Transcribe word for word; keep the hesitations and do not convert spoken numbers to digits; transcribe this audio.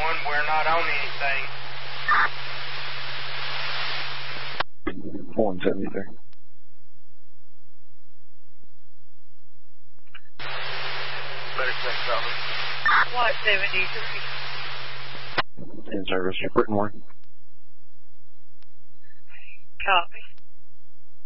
one, we're not on anything. one seventy-three. Better check something. one seventy-three. In service, report one.